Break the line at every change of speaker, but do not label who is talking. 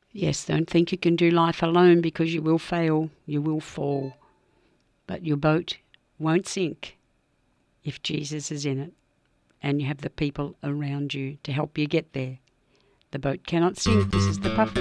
Yes, don't think you can do life alone, because you will fail, you will fall. But your boat won't sink if Jesus is in it and you have the people around you to help you get there. The boat cannot sink. This is the Puff